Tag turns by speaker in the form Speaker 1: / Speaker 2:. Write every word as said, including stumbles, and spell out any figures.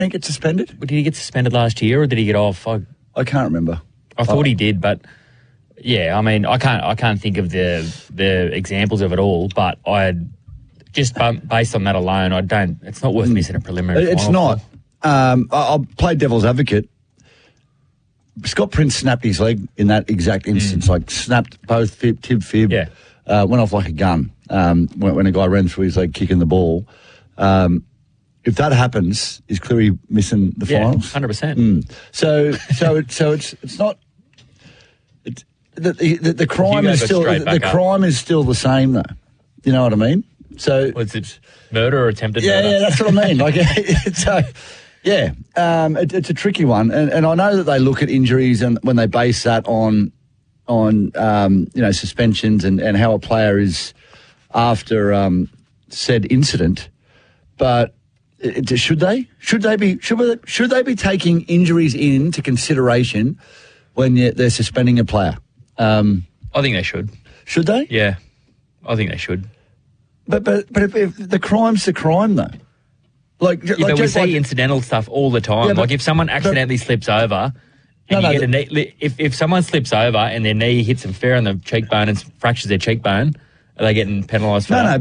Speaker 1: Didn't get suspended?
Speaker 2: Did he get suspended last year or did he get off? I,
Speaker 1: I can't remember.
Speaker 2: I thought
Speaker 1: oh.
Speaker 2: he did, but yeah, I mean, I can't I can't think of the the examples of it all, but I just based on that alone, I don't. It's not worth missing a preliminary.
Speaker 1: It's
Speaker 2: final.
Speaker 1: not. Um, I'll play devil's advocate. Scott Prince snapped his leg in that exact instance, mm. like snapped both fib, tib, fib,
Speaker 2: yeah.
Speaker 1: uh, went off like a gun um, when, when a guy ran through his leg kicking the ball. Um, if that happens, is Cleary missing the
Speaker 2: yeah,
Speaker 1: finals?
Speaker 2: one hundred percent.
Speaker 1: Mm. So, so, it, so it's it's not. It's, the, the, the crime is still the, the crime is still the same though. You know what I mean? So
Speaker 2: was it murder or attempted
Speaker 1: yeah,
Speaker 2: murder?
Speaker 1: Yeah, that's what I mean. Like so. Yeah, um, it, it's a tricky one, and, and I know that they look at injuries and when they base that on on um, you know suspensions and, and how a player is after um, said incident. But it, should they? Should they be? Should they, should they be taking injuries into consideration when they're suspending a player? Um,
Speaker 2: I think they should.
Speaker 1: Should they?
Speaker 2: Yeah, I think they should.
Speaker 1: But but but if, if the crime's the crime though. Like,
Speaker 2: yeah,
Speaker 1: like
Speaker 2: but we see
Speaker 1: like,
Speaker 2: incidental stuff all the time. Yeah, but, like if someone accidentally but, slips over, and no, you no, get a knee, if if someone slips over and their knee hits them fair on the cheekbone and fractures their cheekbone, are they getting penalised for
Speaker 1: no,
Speaker 2: that?
Speaker 1: No,